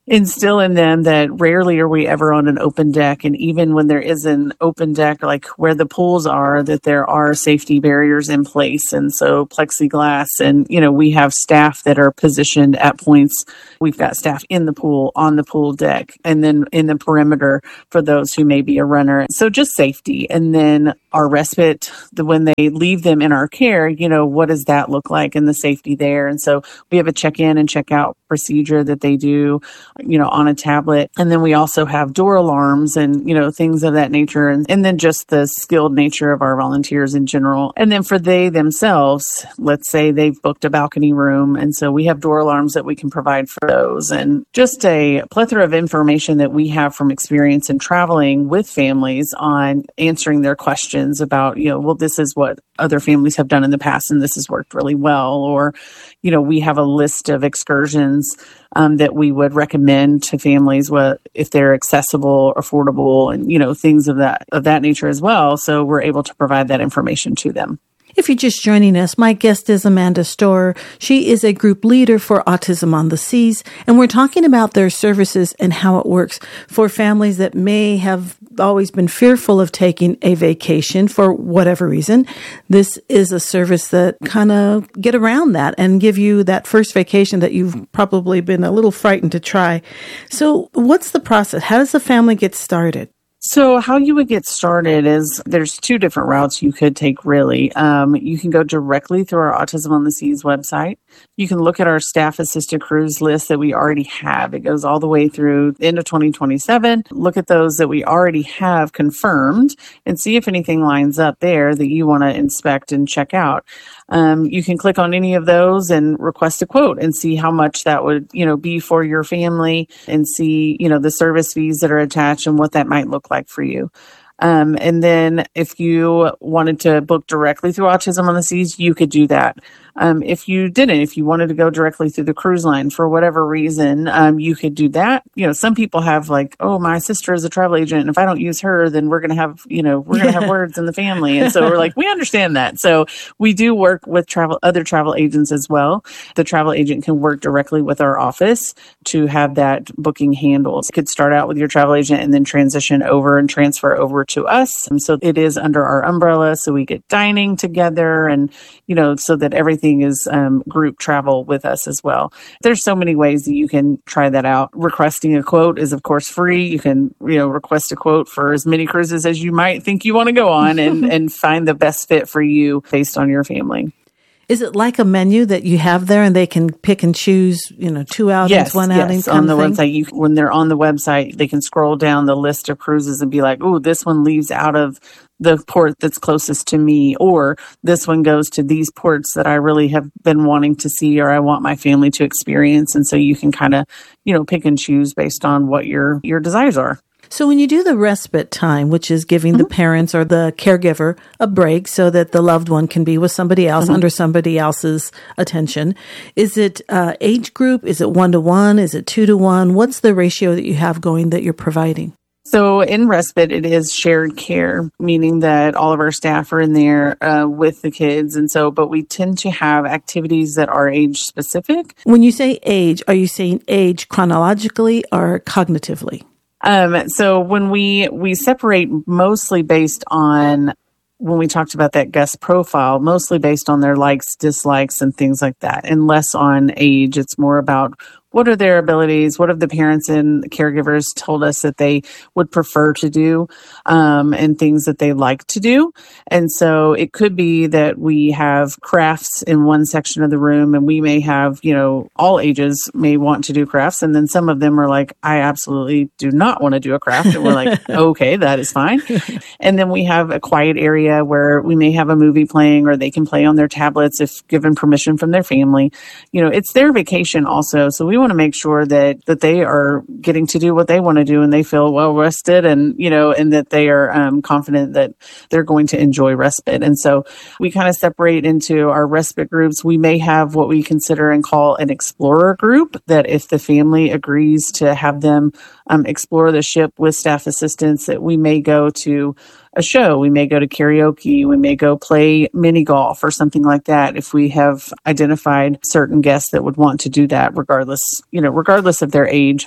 instill in them that rarely are we ever on an open deck. And even when there is an open deck, like where the pools are, that there are safety barriers in place. And so plexiglass, and, you know, we have staff that are positioned at points. We've got staff in the pool, on the pool deck, and then in the perimeter for those who may be a runner. So just safety. And then our respite, the, when they leave them in our care, you know, what does that look like, and the safety there? And so we have a check-in and check-out procedure that they do, you know, on a tablet. And then we also have door alarms and, you know, things of that nature. And, and then just the skilled nature of our volunteers in general. And then for they themselves, let's say they've booked a balcony room. And so we have door alarms that we can provide for those. And just a plethora of information that we have from experience in traveling with families on answering their questions about, you know, well, this is what other families have done in the past, and this has worked really well. Or, you know, we have a list of excursions um, that we would recommend to families, what, if they're accessible, affordable, and, you know, things of that of that nature as well. So we're able to provide that information to them.
If you're just joining us, my guest is Amanda Storer. She is a group leader for Autism on the Seas, and we're talking about their services and how it works for families that may have always been fearful of taking a vacation for whatever reason. This is a service that kind of get around that and give you that first vacation that you've probably been a little frightened to try. So what's the process? How does the family get started?
So how you would get started is there's two different routes you could take, really. Um, you can go directly through our Autism on the Seas website. You can look at our staff assisted cruise list that we already have. It goes all the way through the end of twenty twenty-seven. Look at those that we already have confirmed and see if anything lines up there that you want to inspect and check out. Um, you can click on any of those and request a quote and see how much that would, you know, be for your family, and see, you know, the service fees that are attached and what that might look like for you. Um, and then if you wanted to book directly through Autism on the Seas, you could do that. Um, if you didn't, if you wanted to go directly through the cruise line for whatever reason, um, you could do that. You know, some people have like, oh, my sister is a travel agent, and if I don't use her, then we're going to have, you know, we're going to have words in the family. And so we're like, we understand that. So we do work with travel, other travel agents as well. The travel agent can work directly with our office to have that booking handled. You could start out with your travel agent and then transition over and transfer over to us. And so it is under our umbrella. So we get dining together, and, you know, so that everything is um, group travel with us as well. There's so many ways that you can try that out. Requesting a quote is, of course, free. You can, you know, request a quote for as many cruises as you might think you want to go on, and, and find the best fit for you based on your family.
Is it like a menu that you have there and they can pick and choose, you know, two outings,
yes,
one
yes.
outing? Yes,
on the website. You, when they're on the website, they can scroll down the list of cruises and be like, oh, this one leaves out of the port that's closest to me, or this one goes to these ports that I really have been wanting to see, or I want my family to experience. And so you can kind of, you know, pick and choose based on what your, your desires are.
So when you do the respite time, which is giving mm-hmm. the parents or the caregiver a break so that the loved one can be with somebody else mm-hmm. under somebody else's attention, is it uh, age group? Is it one-to-one? Is it two-to-one? What's the ratio that you have going that you're providing?
So in respite, it is shared care, meaning that all of our staff are in there uh, with the kids. And so, but we tend to have activities that are age specific.
When you say age, are you saying age chronologically or cognitively?
Um, so when we, we separate mostly based on, when we talked about that guest profile, mostly based on their likes, dislikes, and things like that, and less on age. It's more about what are their abilities? What have the parents and caregivers told us that they would prefer to do, um, and things that they like to do? And so it could be that we have crafts in one section of the room, and we may have, you know, all ages may want to do crafts. And then some of them are like, I absolutely do not want to do a craft. And we're like, okay, that is fine. And then we have a quiet area where we may have a movie playing, or they can play on their tablets if given permission from their family. You know, it's their vacation also. So we want to make sure that, that they are getting to do what they want to do, and they feel well rested, and, you know, and that they are um, confident that they're going to enjoy respite. And so we kind of separate into our respite groups. We may have what we consider and call an explorer group, that if the family agrees to have them um, explore the ship with staff assistance, that we may go to a show, we may go to karaoke, we may go play mini golf or something like that, if we have identified certain guests that would want to do that, regardless, you know, regardless of their age.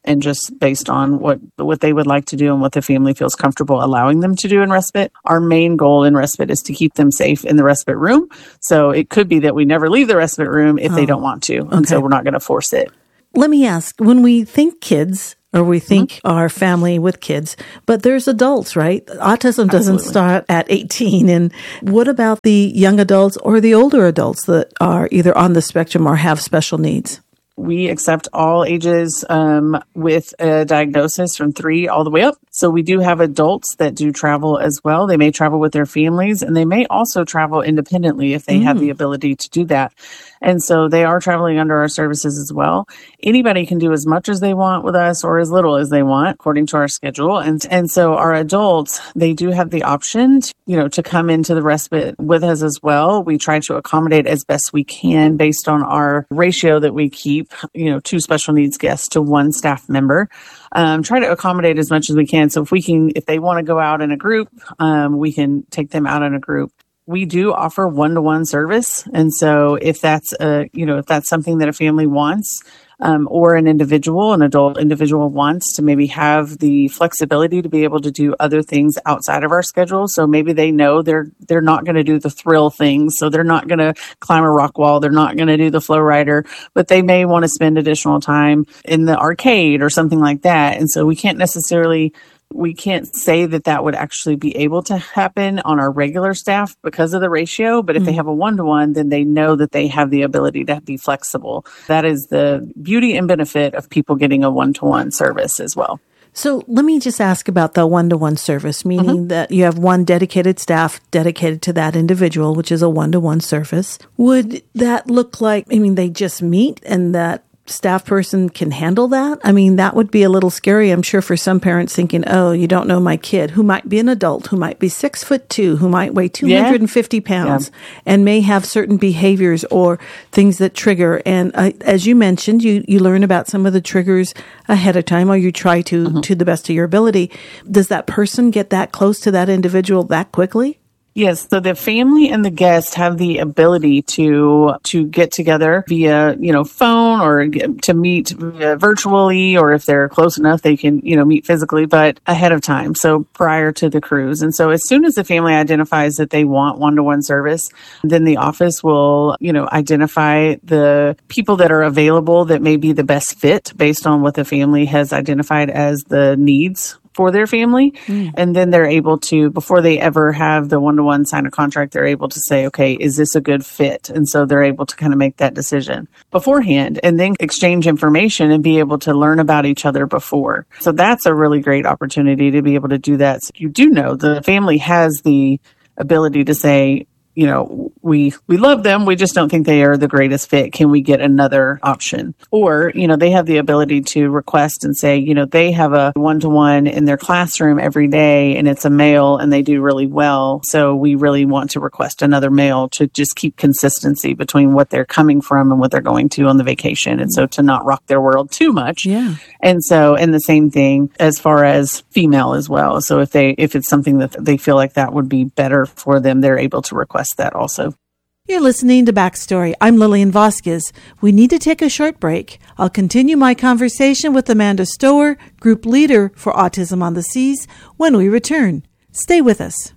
and just based on what what they would like to do and what the family feels comfortable allowing them to do in respite. Our main goal in respite is to keep them safe in the respite room. So it could be that we never leave the respite room if oh, they don't want to. Okay. And so we're not going to force it.
Let me ask, when we think kids, or we think mm-hmm. our family with kids, but there's adults, right? Autism doesn't Absolutely. Start at eighteen. And what about the young adults or the older adults that are either on the spectrum or have special needs?
We accept all ages um, with a diagnosis from three all the way up. So we do have adults that do travel as well. They may travel with their families, and they may also travel independently if they mm. have the ability to do that. And so they are traveling under our services as well. Anybody can do as much as they want with us or as little as they want according to our schedule. And and so our adults, they do have the option to, you know, to come into the respite with us as well. We try to accommodate as best we can based on our ratio that we keep, you know, two special needs guests to one staff member. Um, try to accommodate as much as we can. So if we can, if they want to go out in a group, um, we can take them out in a group. We do offer one-to-one service. And so if that's a, you know, if that's something that a family wants, um, or an individual, an adult individual wants to maybe have the flexibility to be able to do other things outside of our schedule. So maybe they know they're, they're not going to do the thrill things. So they're not going to climb a rock wall. They're not going to do the flow rider, but they may want to spend additional time in the arcade or something like that. And so we can't necessarily We can't say that that would actually be able to happen on our regular staff because of the ratio. But if mm-hmm. they have a one-to-one, then they know that they have the ability to be flexible. That is the beauty and benefit of people getting a one-to-one service as well.
So let me just ask about the one-to-one service, meaning mm-hmm. that you have one dedicated staff dedicated to that individual, which is a one-to-one service. Would that look like, I mean, they just meet and that staff person can handle that? I mean, that would be a little scary, I'm sure, for some parents thinking, oh, you don't know my kid, who might be an adult, who might be six foot two, who might weigh two hundred fifty yeah. pounds yeah. and may have certain behaviors or things that trigger. And uh, as you mentioned, you, you learn about some of the triggers ahead of time, or you try to, mm-hmm. to the best of your ability. Does that person get that close to that individual that quickly?
Yes, so the family and the guest have the ability to to get together via, you know, phone or get, to meet via virtually, or if they're close enough, they can, you know, meet physically, but ahead of time, so prior to the cruise. And so as soon as the family identifies that they want one-to-one service, then the office will, you know, identify the people that are available that may be the best fit based on what the family has identified as the needs for their family. Mm. And then they're able to, before they ever have the one-to-one sign a contract, they're able to say, okay, is this a good fit? And so they're able to kind of make that decision beforehand and then exchange information and be able to learn about each other before. So that's a really great opportunity to be able to do that. So you do know the family has the ability to say, you know, we, we love them. We just don't think they are the greatest fit. Can we get another option? Or, you know, they have the ability to request and say, you know, they have a one-to-one in their classroom every day and it's a male and they do really well. So we really want to request another male to just keep consistency between what they're coming from and what they're going to on the vacation. And so to not rock their world too much.
Yeah.
And so, and the same thing as far as female as well. So if they, if it's something that they feel like that would be better for them, they're able to request that also.
You're listening to Backstory. I'm Lillian Vasquez. We need to take a short break. I'll continue my conversation with Amanda Stower, Group Leader for Autism on the Seas, when we return. Stay with us.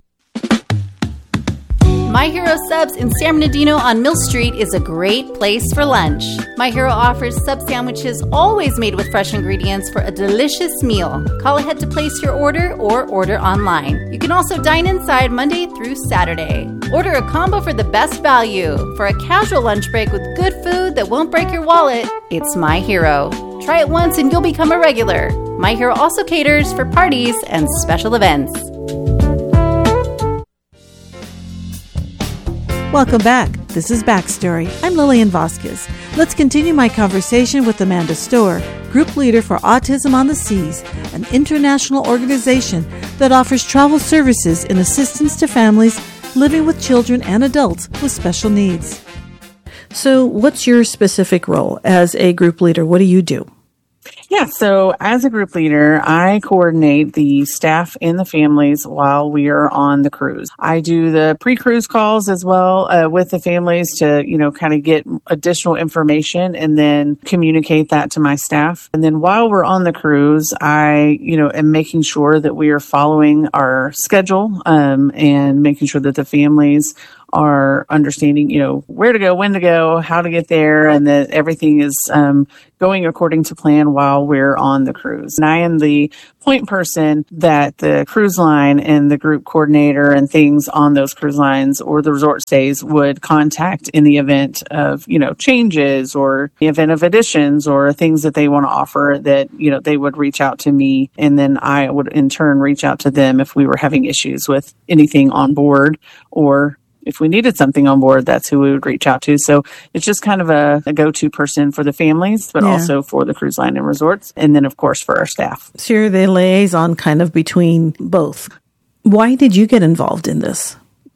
My Hero Subs in San Bernardino on Mill Street is a great place for lunch. My Hero offers sub sandwiches always made with fresh ingredients for a delicious meal. Call ahead to place your order or order online. You can also dine inside Monday through Saturday. Order a combo for the best value. For a casual lunch break with good food that won't break your wallet, it's My Hero. Try it once and you'll become a regular. My Hero also caters for parties and special events.
Welcome back. This is Backstory. I'm Lillian Vasquez. Let's continue my conversation with Amanda Stower, Group Leader for Autism on the Seas, an international organization that offers travel services in assistance to families living with children and adults with special needs. So what's your specific role as a group leader? What do you do?
Yeah, so as a group leader, I coordinate the staff and the families while we are on the cruise. I do the pre-cruise calls as well uh, with the families to, you know, kind of get additional information and then communicate that to my staff. And then while we're on the cruise, I, you know, am making sure that we are following our schedule um, and making sure that the families are understanding, you know, where to go, when to go, how to get there, and that everything is um, going according to plan while we're on the cruise. And I am the point person that the cruise line and the group coordinator and things on those cruise lines or the resort stays would contact in the event of, you know, changes or the event of additions or things that they want to offer, that, you know, they would reach out to me, and then I would in turn reach out to them if we were having issues with anything on board, or if we needed something on board, that's who we would reach out to. So it's just kind of a, a go-to person for the families, but yeah. also for the cruise line and resorts. And then, of course, for our staff.
So you're the liaison kind of between both. Why did you get involved in this?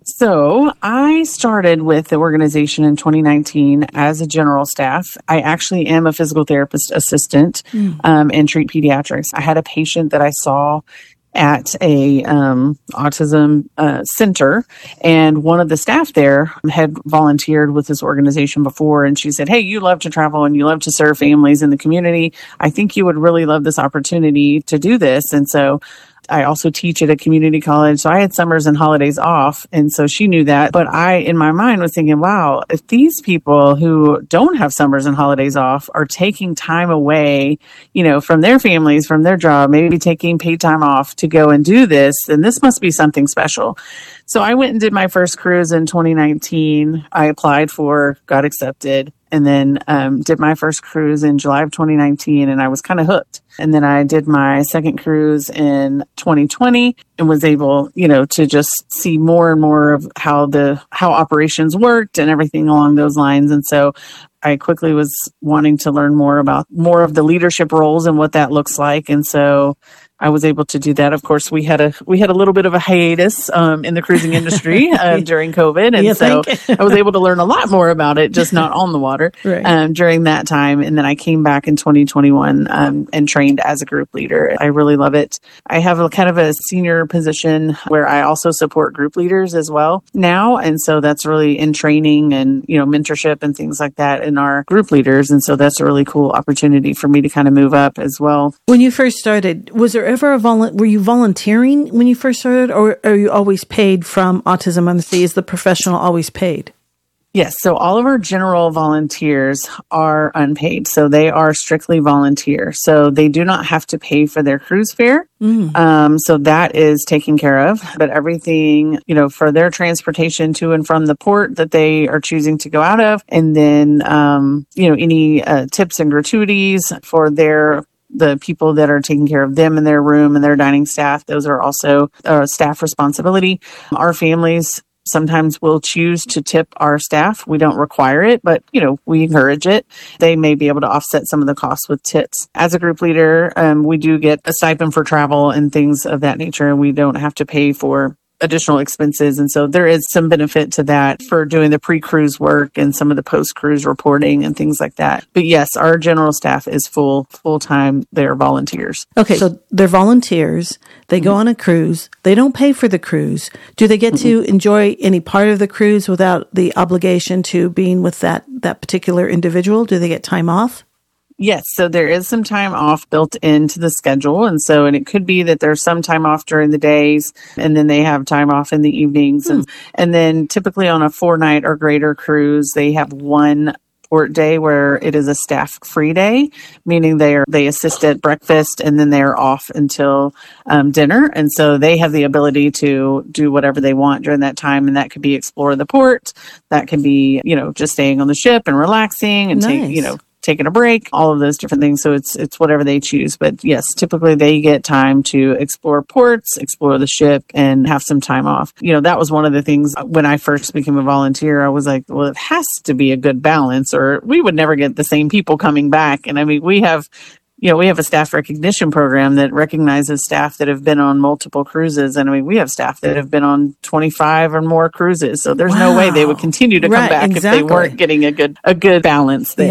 So I started with the organization in twenty nineteen as a general staff. I actually am a physical therapist assistant mm. um, and treat pediatrics. I had a patient that I saw at a um, autism uh, center, and one of the staff there had volunteered with this organization before, and she said, "Hey, you love to travel and you love to serve families in the community. I think you would really love this opportunity to do this." And so I also teach at a community college, so I had summers and holidays off, and so she knew that. But I, in my mind, was thinking, wow, if these people who don't have summers and holidays off are taking time away, you know, from their families, from their job, maybe taking paid time off to go and do this, then this must be something special. So I went and did my first cruise in twenty nineteen. I applied for, got accepted, and then um, did my first cruise in July of twenty nineteen, and I was kind of hooked. And then I did my second cruise in twenty twenty and was able, you know, to just see more and more of how the how operations worked and everything along those lines. And so I quickly was wanting to learn more about more of the leadership roles and what that looks like. And so I was able to do that. Of course, we had a we had a little bit of a hiatus um, in the cruising industry uh, during COVID, and so I was able to learn a lot more about it, just not on the water right. um, during that time. And then I came back in twenty twenty-one um, and trained as a group leader. I really love it. I have a kind of a senior position where I also support group leaders as well now, and so that's really in training and you know mentorship and things like that in our group leaders. And so that's a really cool opportunity for me to kind of move up as well.
When you first started, was there ever a volu- were you volunteering when you first started, or are you always paid from Autism on the Sea? Is the professional always paid?
Yes. So all of our general volunteers are unpaid. So they are strictly volunteer. So they do not have to pay for their cruise fare. Mm. Um, so that is taken care of. But everything, you know, for their transportation to and from the port that they are choosing to go out of, and then, um, you know, any uh, tips and gratuities for their the people that are taking care of them in their room and their dining staff, those are also uh, staff responsibility. Our families sometimes will choose to tip our staff. We don't require it, but, you know, we encourage it. They may be able to offset some of the costs with tips. As a group leader, um, we do get a stipend for travel and things of that nature, and we don't have to pay for additional expenses. And so there is some benefit to that for doing the pre-cruise work and some of the post-cruise reporting and things like that. But yes, our general staff is full, full-time. They're volunteers.
Okay. So they're volunteers. They mm-hmm. go on a cruise. They don't pay for the cruise. Do they get mm-hmm. to enjoy any part of the cruise without the obligation to being with that, that particular individual? Do they get time off?
Yes. So there is some time off built into the schedule. And so, and it could be that there's some time off during the days and then they have time off in the evenings. Hmm. And, and then typically on a four night or greater cruise, they have one port day where it is a staff free day, meaning they are, they assist at breakfast and then they're off until um, dinner. And so they have the ability to do whatever they want during that time. And that could be explore the port. That can be, you know, just staying on the ship and relaxing and nice. take, you know, taking a break, all of those different things. So it's it's whatever they choose. But yes, typically they get time to explore ports, explore the ship, and have some time off. You know, that was one of the things when I first became a volunteer. I was like, well, it has to be a good balance or we would never get the same people coming back. And I mean, we have You know, we have a staff recognition program that recognizes staff that have been on multiple cruises. And I mean, we have staff that have been on twenty-five or more cruises. So there's wow. no way they would continue to come right, back exactly. if they weren't getting a good a good balance there.
Yeah.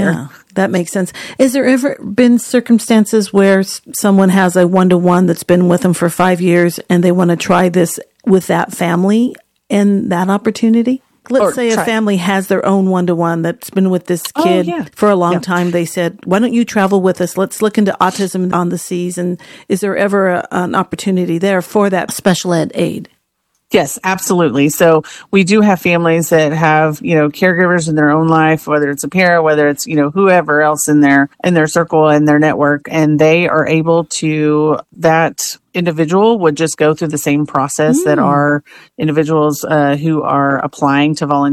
That makes sense. Is there ever been circumstances where s- someone has a one-to-one that's been with them for five years and they want to try this with that family and that opportunity? Let's
Or
say
try-
a family has their own one-to-one that's been with this
Oh,
kid
yeah.
for a long
Yeah.
time. They said, why don't you travel with us? Let's look into autism on the seas. And is there ever a, an opportunity there for that special ed aid?
Yes, absolutely. So we do have families that have, you know, caregivers in their own life, whether it's a parent, whether it's, you know, whoever else in their, in their circle and their network, and they are able to, that individual would just go through the same process that our individuals uh, who are applying to volunteer